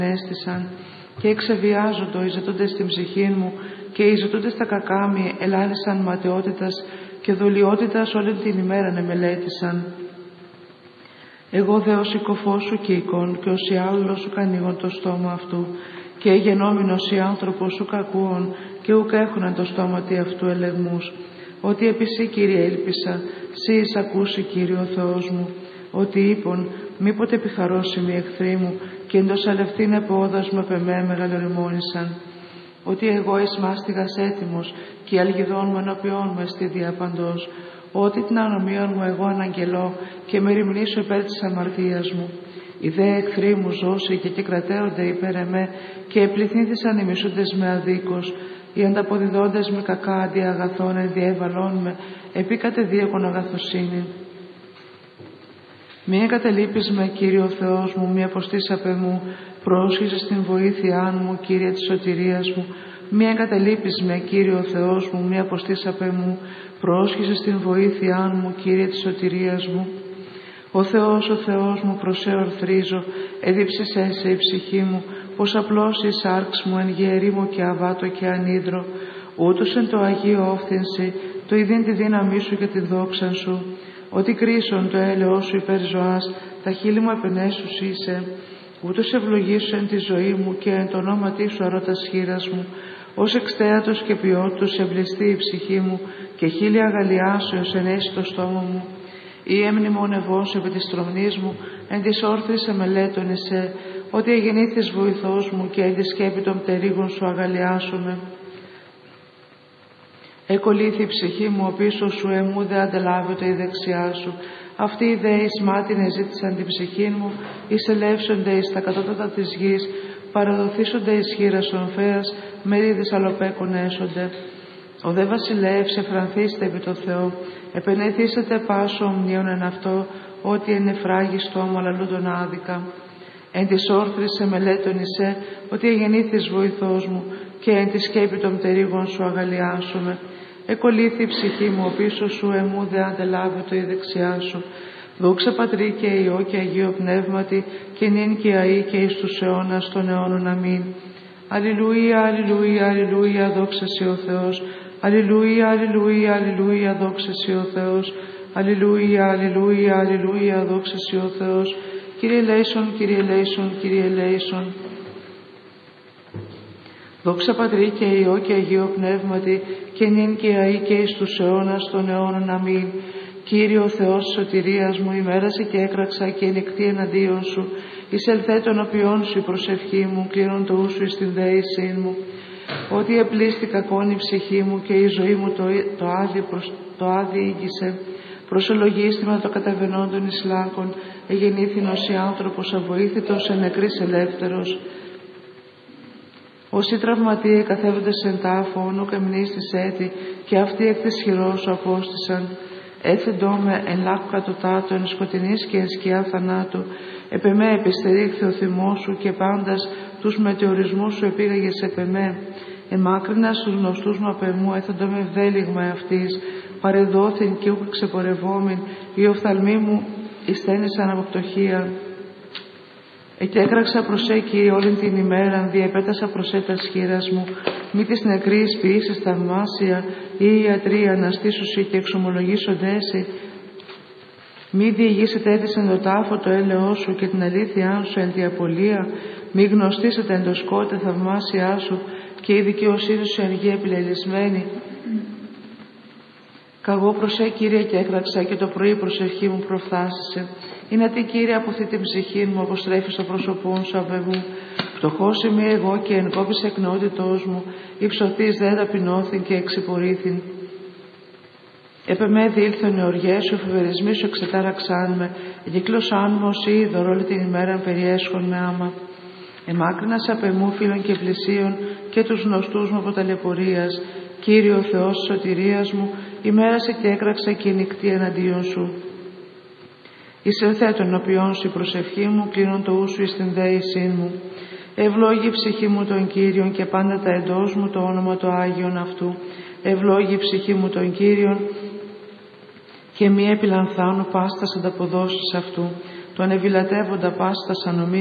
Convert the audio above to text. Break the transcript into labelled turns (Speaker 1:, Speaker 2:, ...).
Speaker 1: έστησαν και εξεβιάζοντο εις ζητούντες την ψυχήν μου και εις ζητούντες τα κακάμι ελάλησαν ματαιότητας και δολιότητας όλη την ημέρα να μελέτησαν. Εγώ δε ως οικοφός σου κύκον και ως ιάλλος σου κανίγον το στόμα αυτού και γενόμενος οι άνθρωπος σου κακούων και ουκ έχουναν το στόματι αυτού ελεγμούς. Ότι επί σύ, Κύριε, έλπισα, σύ εις ακούσει, Κύριε ο Θεός μου, ότι είπον, μήποτε επιχαρώσιμοι εχθροί μου και εντός αλευτήν επόδας μου επ' εμέ μεγαλοριμόνησαν. Ότι εγώ εις μάστιγας έτοιμος και η αλγιδόν μου ενώπιόν μου εστί διαπαντός. Ότι την ανομίαν μου εγώ αναγγελώ και με ρημνήσω υπέρ της αμαρτίας μου. Οι δε εχθροί μου ζώσει και κρατέονται υπέρ εμέ και επληθύνθησαν οι μισούντες με αδίκως. Οι ανταποδιδόντες με κακά αντί αγαθών ενδιέβαλόν με επί κατεδίωκον αγαθοσύνη. Μη εγκαταλείπεις με, Κύριε ο Θεός μου, μη αποστείς απ' εμού, πρόσχεσαι στην βοήθειά μου, Κύριε της σωτηρίας μου. Μη εγκαταλείπεις με, Κύριε ο Θεός μου, μη αποστείς απ' εμού, πρόσχεσαι στην βοήθειά μου, Κύριε της σωτηρίας μου. Ο Θεός μου, προς σε ορθρίζω, εδίψεσέ σε η ψυχή μου, πως απλώς η σάρξ μου εν γερήμο και αβάτο και ανίδρο, ούτως εν το Αγίο όφθηνση, το ειδήν τη δύναμή σου και τη δόξα σου, ότι κρίσον το έλεος σου υπέρ ζωάς, τα χείλη μου επενέσους είσαι, ούτως ευλογήσου εν τη ζωή μου και εν το ονόματί σου αρώτα χείρας μου, ως εξτέατος και ποιότητος ευλιστεί η ψυχή μου και χείλη αγαλιάσεως ενέσει το στόμα μου. Ή εμνημονευώσου επί της τρομνής μου, εν της όρθρης εμελέτων εσέ, ότι εγεννήθης βοηθός μου και εν τη σκέπη των πτερίγων σου αγαλιάσομαι. Εκολύθη η ψυχή μου, ο πίσω σου εμού δε αντελάβεται η δεξιά σου. Αυτοί οι δε εις μάτιν εζήτησαν την ψυχή μου, εις ελεύσονται εις τα κατώτατα της γης, παραδοθήσονται εις χείρας ομφέας, μερίδες αλλοπέκων έσονται. Ο δε βασιλεύς εφρανθήστε επί το Θεό, επενεθήσετε πάσο ομνίων εν αυτό, ότι εν εφράγιστο ομολαλούν τον άδικα. Εν της όρθρης εμελέτων εισέ, ότι εγεννήθης βοηθός μου, και εν τη σκέπη των πτερίγων σου αγαλιάσομαι. Εκολύθη η ψυχή μου, ο πίσω σου εμού δε αντελάβετο η δεξιά σου. Δόξα Πατρί και Υιό και Αγίο Πνεύματι, και νυν και αεί και εις τους αιώνας των αιώνων. Αμήν. Αλληλούια, αλληλούια, αλληλούια, δόξα σοι ο Θεός. Αλληλούια, αλληλούια, αλληλούια, δόξα σοι ο Θεός. Αλληλούια, αλληλούια, αλληλούια, δόξα σοι ο Θεός. Κύριε ελέησον, Κύριε ελέησον, Κύριε ελέησον. Δόξα Πατρί και Υιό και Αγίο Πνεύματι, και νυν και αεί και εις τους αιώνας των αιώνων. Αμήν. Κύριε ο Θεός της σωτηρίας μου, ημέρασε και έκραξα και ενικτή εναντίον σου. Εισελθέ των οποίων σου η προσευχή μου, κλείνον το ούσου εις την δέησήν μου. Ότι επλήστη κακόν η ψυχή μου και η ζωή μου το άδει ήγησε. Προσολογίστημα το καταβαινόντων εις λάκων, εγεννήθηνος η άνθρωπος αβοήθητος εν νεκρής ελεύθερος. Όσοι τραυματίε καθέβοντες εν τάφο, νου κεμνίστης έτη, και αυτοί εκ της χειρός σου απόστησαν. Έθεντό με εν λάκου κατωτάτου, εν σκοτεινής και εν σκιά θανάτου. Επ' εμέ επιστερήχθη ο θυμός σου και πάντας τους μετεωρισμούς σου επήγαγες επ' εμέ. Εμάκρυνας στους γνωστούς μου απ' εμού, έθεντο με ευδέλιγμα αυτής. Παρεδόθην και ούκ ξεπορευόμην, οι οφθαλμοί μου εισθένησαν από πτωχία. Εκέκραξα προς Κύριε όλην την ημέραν, διεπέτασα προς τα σχήρας μου. Μη της νεκρής ποιήσεις θαυμάσια, ή οι ιατροί αναστήσουσι και εξομολογήσοντέσι. Μη διηγήσετε έθισεν το τάφο το έλεος σου και την αλήθειά σου εν τη απολία. Μη γνωστήσετε εν το σκότε θαυμάσια σου και η δικαιοσύνη σου εν γη επιλελισμένη. Καγώ προς Κύριε και έκραξα και το πρωί προσευχή μου προφθάσισε. Είναι τι Κύριε αποθεί την ψυχή μου, αποστρέφει στο πρόσωπό σου αβεβού. Φτωχός είμαι εγώ και εν κόπης εκνεότητός μου, υψωθείς δε ταπεινώθην και εξυπορήθην. Επ' εμέ διήλθον οι οργές σου, εφηβερισμοί σου εξετάραξάν με, εγκύκλωσάν μου ως είδωρ όλη την ημέρα περιέσχον με άμα. Εμάκρυνας απ' εμού φίλων και πλησίων και τους γνωστούς μου από ταλαιπωρίας. Κύριε ο Θεός της σωτηρίας μου, ημέρασε και έκραξα και νυχτή εναντίον σου. Εισελθέ των οποίων σου η προσευχή μου, κλείνον το ούσου εις την δέησήν μου. Ευλόγη η ψυχή μου τον Κύριον και πάντα τα εντός μου το όνομα το Άγιον αυτού. Ευλόγη η ψυχή μου τον Κύριον και μη επιλανθάνω πάστας ανταποδόσεις αυτού. Τον ευηλατεύοντα πάστας ανομία